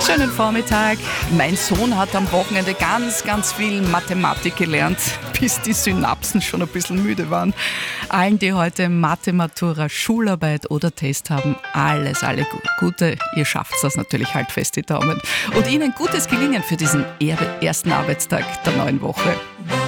Schönen Vormittag. Mein Sohn hat am Wochenende ganz viel Mathematik gelernt, bis die Synapsen schon ein bisschen müde waren. Allen, die heute Mathe-Matura, Schularbeit oder Test haben, alle Gute. Ihr schafft das natürlich, halt fest die Daumen. Und Ihnen gutes Gelingen für diesen ersten Arbeitstag der neuen Woche.